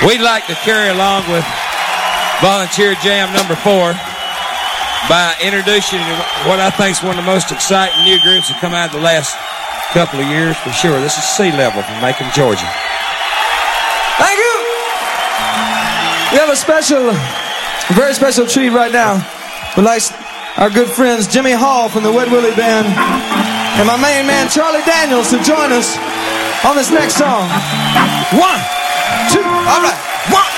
We'd like to carry along with Volunteer Jam number 4 by introducing what I think is one of the most exciting new groups that come out of the last couple of years for sure. This is Sea Level from Macon, Georgia. Thank you. We have a very special treat right now. We'd like our good friends Jimmy Hall from the Wet Willie Band and my main man Charlie Daniels to join us on this next song. 1, 2, all right. 1.